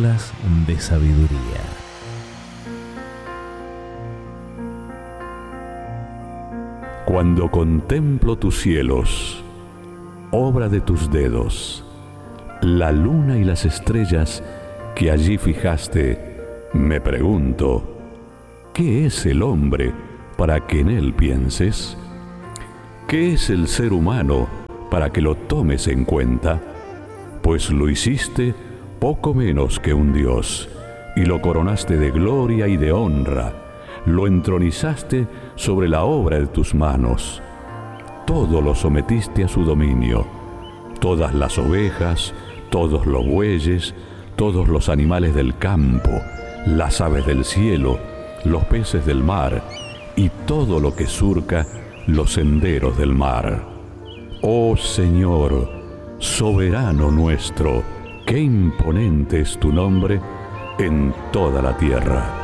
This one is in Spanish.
cápsulas de sabiduría. Cuando contemplo tus cielos, obra de tus dedos, la luna y las estrellas que allí fijaste, me pregunto, ¿qué es el hombre para que en él pienses? ¿Qué es el ser humano para que lo tomes en cuenta? Pues lo hiciste poco menos que un Dios, y lo coronaste de gloria y de honra, lo entronizaste sobre la obra de tus manos. Todo lo sometiste a su dominio, todas las ovejas, todos los bueyes, todos los animales del campo, las aves del cielo, los peces del mar, y todo lo que surca los senderos del mar. Oh Señor, soberano nuestro, qué imponente es tu nombre en toda la tierra.